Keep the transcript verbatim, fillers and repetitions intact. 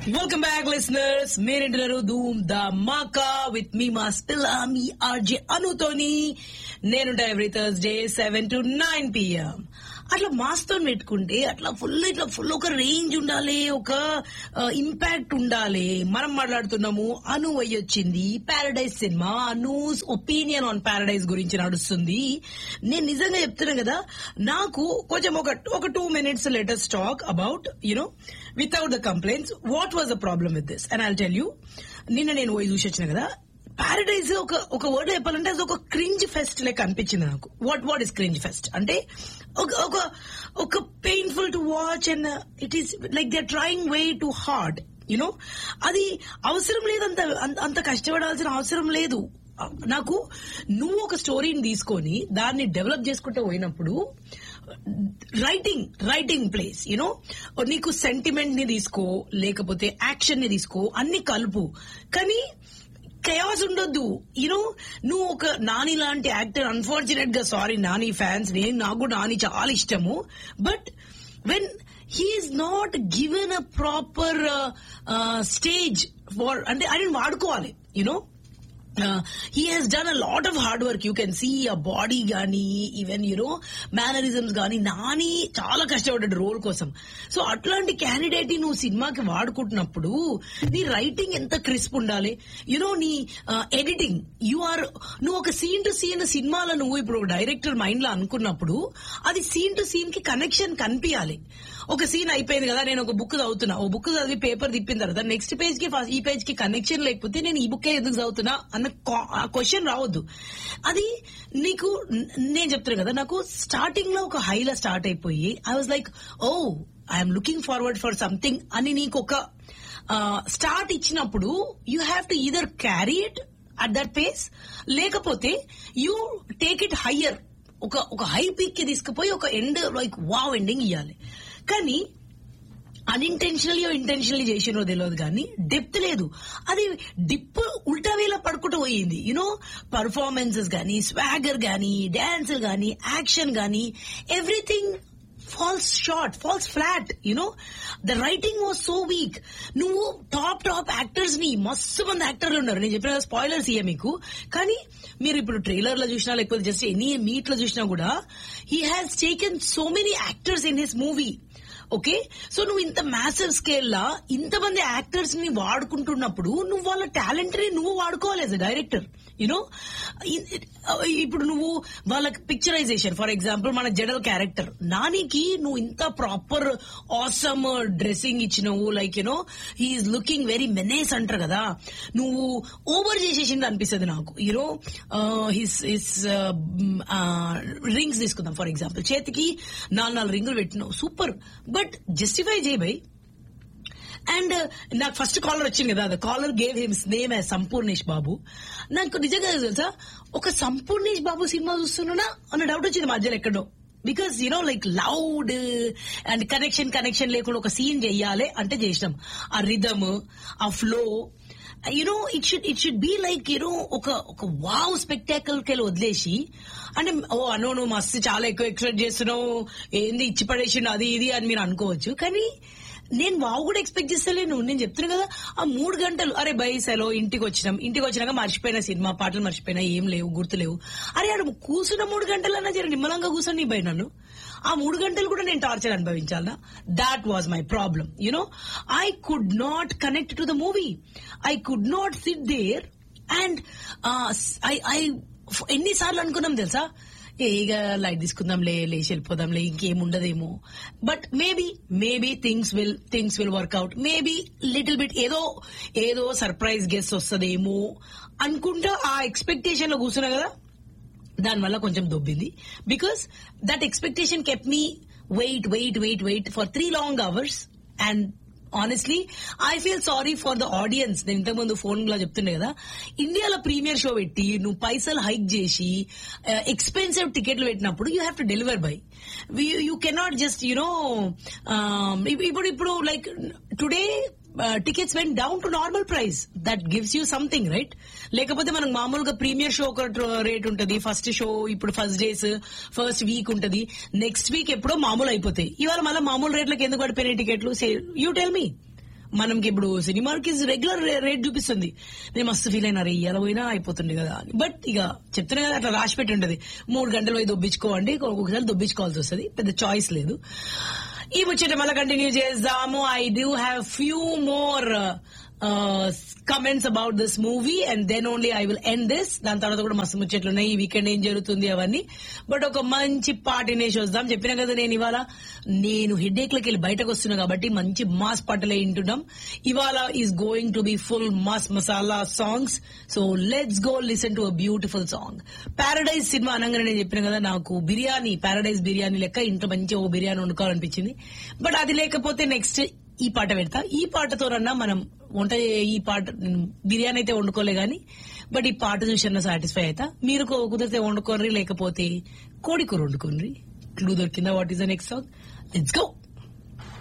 Welcome back, listeners. మీరేంటున్నారు Dhoom Dhamaka with me మా స్పిల్లా మీ RJ అనుతోని. నేనుంటా every Thursday seven to nine PM. అట్లా మాస్తో పెట్టుకుంటే అట్లా ఫుల్ ఇట్లా ఫుల్ ఒక రేంజ్ ఉండాలి, ఒక ఇంపాక్ట్ ఉండాలి. మనం మాట్లాడుతున్నాము అను వచ్చింది paradise cinema. Anu's opinion on paradise గురించి నడుస్తుంది. నేను నిజంగా చెప్తున్నా కదా, నాకు కొంచెం ఒక ఒక two minutes letters talk about you know without the complaints what was the problem with this and I'll tell you. నిన్న నేను పోయి చూసి వచ్చిన కదా, పారడైజ్ ఒక ఒక వర్డ్ చెప్పాలంటే అది ఒక క్రింజ్ ఫెస్ట్ లెక్క అనిపించింది నాకు. What what is cringe pest అంటే ఒక ఒక ఒక painful to watch and it is like they are trying way to hard you know. అది అవసరం లేదు, అంత అంత కష్టపడాల్సిన అవసరం లేదు. నాకు నువ్వు ఒక స్టోరీని తీసుకొని దాన్ని డెవలప్ చేసుకుంటూ పోయినప్పుడు రైటింగ్ రైటింగ్ ప్లేస్ యూనో, నీకు సెంటిమెంట్ ని తీసుకో లేకపోతే యాక్షన్ ని తీసుకో, అన్ని కలుపు. కానీ కయాస్ ఉండొద్దు. యూనో నువ్వు ఒక నాని లాంటి యాక్టర్, అన్ఫార్చునేట్ గా సారీ నాని ఫ్యాన్స్, నేను నాకు కూడా నాని చాలా ఇష్టము, but when he is not given a proper uh, uh, stage for అంటే ఆయన వాడుకోవాలి. You know Uh, he has done a lot of hard work. You can see a body గానీ ఈవెన్ యూనో మేనరిజమ్స్ గానీ. నాని చాలా కష్టపడ్డాడు రోల్ కోసం. So అట్లాంటి candidate నువ్వు సినిమాకి వాడుకుంటున్నప్పుడు నీ రైటింగ్ ఎంత క్రిస్ప్ ఉండాలి, యునో నీ ఎడిటింగ్. యు ఆర్ నువ్వు ఒక సీన్ టు సీన్ సినిమాలో నువ్వు ఇప్పుడు డైరెక్టర్ మైండ్ లో అనుకున్నప్పుడు అది సీన్ టు సీన్ కి కనెక్షన్ కనిపించాలి. ఒక సీన్ అయిపోయింది కదా, నేను ఒక బుక్ చదువుతున్నా, ఓ బుక్ చదివి పేపర్ తిప్పిన తర్వాత నెక్స్ట్ పేజ్ కి ఈ పేజ్ కి కనెక్షన్ లేకపోతే నేను ఈ బుక్ ఎందుకు చదువుతున్నా అన్న క్వశ్చన్ రావద్దు. అది నీకు నేను చెప్తున్నా కదా, నాకు స్టార్టింగ్ లో ఒక హైలా స్టార్ట్ అయిపోయి I was like oh I'm looking forward for something అని నీకు ఒక స్టార్ట్ ఇచ్చినప్పుడు you have to either carry it at that face, లేకపోతే యూ టేక్ ఇట్ హయ్యర్. ఒక ఒక హై పీక్ కి తీసుకుపోయి ఒక ఎండ్ లైక్ వావ్ ఎండింగ్ ఇవ్వాలి. కానీ అన్ఇంటెన్షనల్లీ ఇంటెన్షనల్లీ చేసినో తెలియదు కానీ డెప్త్ లేదు. అది డిప్ ఉల్టా వేలా పడుకుంటూ పోయింది. యునో పర్ఫార్మెన్సెస్ గానీ, స్వాగర్ గానీ, డాన్స్ గానీ, యాక్షన్ గానీ, everything falls short, falls flat. You know the writing was so weak. నువ్వు టాప్ టాప్ యాక్టర్స్ ని, మస్తు మంది యాక్టర్లు ఉన్నారు, నేను చెప్పిన స్పాయిలర్స్ ఇయ్య మీకు. కానీ మీరు ఇప్పుడు ట్రైలర్ లో చూసినా లేకపోతే జస్ట్ ఎనీ మీట్ లో చూసినా కూడా he has taken so many actors in his movie. Okay, so నువ్వు ఇంత మ్యాసివ్ స్కేల్ లా ఇంతమంది యాక్టర్స్ ని వాడుకుంటున్నప్పుడు నువ్వు వాళ్ళ టాలెంట్ ని నువ్వు వాడుకోవాలి యాజ్ అ డైరెక్టర్. యూనో ఇప్పుడు నువ్వు వాళ్ళ పిక్చరైజేషన్, ఫర్ ఎగ్జాంపుల్ మన జడల్ క్యారెక్టర్ నానికి నువ్వు ఇంత proper awesome dressing ఇచ్చినవు, like you know he's looking very menace అంటారు కదా, నువ్వు ఓవర్ చేసేసింది అనిపిస్తుంది నాకు. యూనో హిస్ హిస్ రింగ్స్ తీసుకుందాం ఫర్ ఎగ్జాంపుల్, చేతికి నాలుగు నాలుగు రింగులు పెట్టినావు, సూపర్, బట్ జస్టిఫై చేయి బై. అండ్ నాకు ఫస్ట్ కాలర్ వచ్చింది కదా, the caller gave hymns name as Sampoornesh Babu. నాకు నిజంగా తెలుసా, ఒక సంపూర్ణేష్ బాబు సినిమా చూస్తున్నా అన్న డౌట్ వచ్చింది మధ్యలో ఎక్కడో. Because you know like loud and connection connection లేకుండా ఒక సీన్ చెయ్యాలి అంటే చేసినాం. ఆ రిథమ్, ఆ flow, you know it should it should be like you know ఒక ఒక వావ్ స్పెక్టాకల్ కెళ్ళి వదిలేసి అంటే ఓ అనో నువ్వు మస్తు చాలా ఎక్కువ ఎక్స్పెక్ట్ చేస్తున్నావు, ఏంది ఇచ్చి పడేసిండు అది ఇది అని మీరు అనుకోవచ్చు. కానీ నేను వావ్ కూడా ఎక్స్పెక్ట్ చేస్తలేను. నేను చెప్తున్నా కదా, ఆ మూడు గంటలు అరే బై సెలో ఇంటికి వచ్చినాం, ఇంటికి వచ్చినాక మర్చిపోయిన సినిమా పాటలు మర్చిపోయినా, ఏం లేవు గుర్తులేవు. అరే ఆడ కూర్చున్న మూడు గంటలన్నా జర నిమ్మలంగా కూర్చొని బై నన్ను ఆ మూడు గంటలు కూడా నేను torture అనుభవించాలా? That was my problem. You know I could not connect to the movie, I could not SIT there and I I ఎన్నిసార్లు అనుకున్నాం తెలుసా, ఇక లైట్ తీసుకుందాంలే, లేచి వెళ్ళిపోదాంలే, ఇంకేముండదేమో. But maybe maybe things will things will work out, maybe little bit ఏదో ఏదో surprise guest వస్తుందేమో అనుకుంటా ఆ ఎక్స్పెక్టేషన్ లో కూర్చున్నా కదా, దానివల్ల కొంచెం దొబ్బింది. Because that expectation కెప్ me wait wait wait wait for three long hours. And honestly I feel sorry for the audience. నేను ఇంతకుముందు ఫోన్ లో చెప్తుండే కదా, ఇండియాలో ప్రీమియర్ షో పెట్టి నువ్వు పైసలు హైక్ చేసి ఎక్స్పెన్సివ్ టికెట్లు పెట్టినప్పుడు you have to deliver by. You cannot just you know ఇప్పుడు ఇప్పుడు like today tickets vent down to normal price. That gives you something right. లేకపోతే మనకు మామూలుగా ప్రీమియర్ షో ఒక రేట్ ఉంటుంది, ఫస్ట్ షో ఇప్పుడు ఫస్ట్ డేస్ ఫస్ట్ వీక్ ఉంటుంది, next week ఎప్పుడో మామూలు అయిపోతాయి. ఇవాళ మళ్ళీ మామూలు రేట్లకు ఎందుకు పడిపోయినాయి టికెట్లు? యూ టెల్ మీ మనకి ఇప్పుడు సినిమాకి రెగ్యులర్ రేట్ చూపిస్తుంది. నేను మస్తు ఫీల్ అయినా రే ఇలా పోయినా అయిపోతుంది కదా అని. బట్ ఇక చెప్తున్నా కదా అట్లా రాసి పెట్టి ఉంటది, మూడు గంటలు పోయి దొబ్బించుకోండి, ఒక్కొక్కసారి దొబ్బించుకోవాల్సి వస్తుంది, పెద్ద చాయిస్ లేదు. ఈ ముచ్చట మళ్ళీ కంటిన్యూ చేద్దాము. I do have few more comments about this movie and then only I will end this. దాని తర్వాత కూడా మస్తు ముచ్చట్లు ఉన్నాయి, ఈ వీకెండ్ ఏం జరుగుతుంది అవన్నీ. బట్ ఒక మంచి పాట వినేసి వద్దాం. చెప్పినా కదా నేను ఇవాళ నేను హెడ్ఏక్ లకి వెళ్ళి బయటకు వస్తున్నా కాబట్టి మంచి మాస్ పాటలే వింటున్నాం. ఇవాళ is going to be full mass masala songs. So let's go listen to a beautiful song. Paradise cinema అనగానే నేను చెప్పిన కదా నాకు బిర్యానీ పారడైజ్ బిర్యానీ లెక్క ఇంట్లో మంచి ఓ బిర్యానీ వండుకోవాలనిపించింది. బట్ అది లేకపోతే నెక్స్ట్ ఈ పాట పెడతా. ఈ పాటతోనన్నా మనం వంట ఈ పాట బిర్యానీ అయితే వండుకోలే గానీ బట్ ఈ పాట చూసన్నా సాటిస్ఫై అవుతా. మీరు కుదిరితే వండుకోర్రి, లేకపోతే కోడి కూర వండుకోండి. క్లూ దొరికిందా? What is the next song? Let's go.